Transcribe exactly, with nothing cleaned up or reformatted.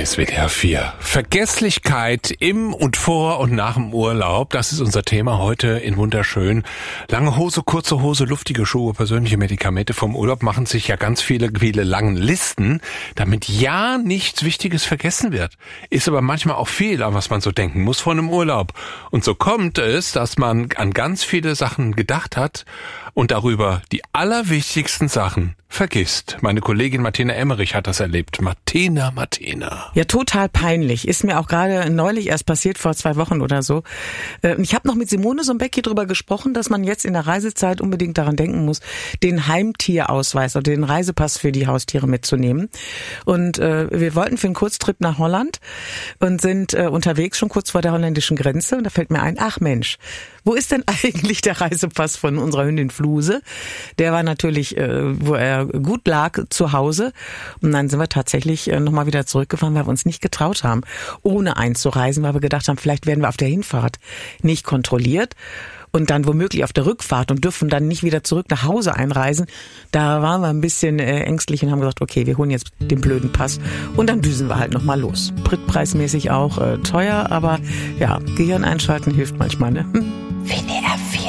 S W R vier. Vergesslichkeit im und vor und nach dem Urlaub, das ist unser Thema heute in Wunderschön. Lange Hose, kurze Hose, luftige Schuhe, persönliche Medikamente vom Urlaub machen sich ja ganz viele, viele lange Listen, damit ja nichts Wichtiges vergessen wird. Ist aber manchmal auch viel, an was man so denken muss vor einem Urlaub. Und so kommt es, dass man an ganz viele Sachen gedacht hat und darüber die allerwichtigsten Sachen vergisst. Meine Kollegin Martina Emmerich hat das erlebt. Martina, Martina. Ja, total peinlich. Ist mir auch gerade neulich erst passiert, vor zwei Wochen oder so. Ich habe noch mit Simone Sombecki drüber gesprochen, dass man jetzt in der Reisezeit unbedingt daran denken muss, den Heimtierausweis oder den Reisepass für die Haustiere mitzunehmen. Und äh, wir wollten für einen Kurztrip nach Holland und sind äh, unterwegs schon kurz vor der holländischen Grenze. Und da fällt mir ein, ach Mensch, wo ist denn eigentlich der Reisepass von unserer Hündin Fluse? Der war natürlich, äh, wo er gut lag, zu Hause. Und dann sind wir tatsächlich äh, nochmal wieder zurückgefahren, weil wir uns nicht getraut haben, ohne einzureisen, weil wir gedacht haben, vielleicht werden wir auf der Hinfahrt nicht kontrolliert. Und dann womöglich auf der Rückfahrt und dürfen dann nicht wieder zurück nach Hause einreisen. Da waren wir ein bisschen äh, ängstlich und haben gesagt, okay, wir holen jetzt den blöden Pass und dann düsen wir halt nochmal los. Spritpreismäßig auch äh, teuer, aber ja, Gehirn einschalten hilft manchmal, ne?